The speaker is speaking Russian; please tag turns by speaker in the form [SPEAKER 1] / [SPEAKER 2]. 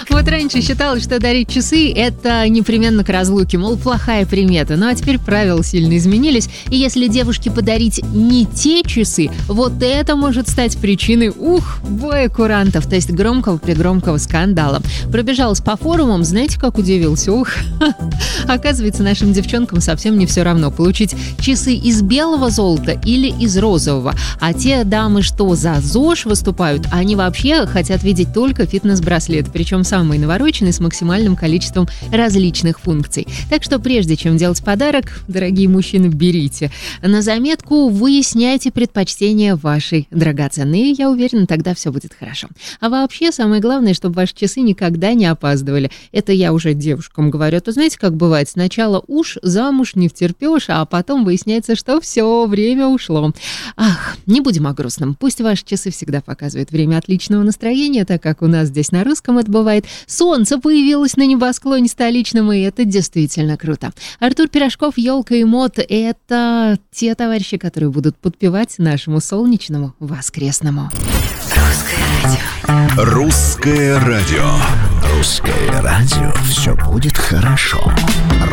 [SPEAKER 1] Вот раньше считалось, что дарить часы – это непременно к разлуке, мол, плохая примета. Ну а теперь правила сильно изменились, и если девушке подарить не те часы, вот это может стать причиной, боя курантов, то есть громкого-прегромкого скандала. Пробежалась по форумам, знаете, как удивился? Оказывается, нашим девчонкам совсем не все равно, получить часы из белого золота или из розового. А те дамы, что за ЗОЖ выступают, они вообще хотят видеть только фитнес-браслет, причем самый навороченный, с максимальным количеством различных функций. Так что прежде чем делать подарок, дорогие мужчины, берите. На заметку выясняйте предпочтения вашей драгоценной, и я уверена, тогда все будет хорошо. А вообще, самое главное, чтобы ваши часы никогда не опаздывали. Это я уже девушкам говорю. То знаете, как бывает, сначала замуж не втерпешь, а потом выясняется, что все, время ушло. Не будем о грустном. Пусть ваши часы всегда показывают время отличного настроения, так как у нас здесь на русском это бывает. Солнце появилось на небосклоне столичном, и это действительно круто. Артур Пирожков, «Елка и мод» — это те товарищи, которые будут подпевать нашему солнечному воскресному.
[SPEAKER 2] Русское радио. Русское радио. Все будет хорошо.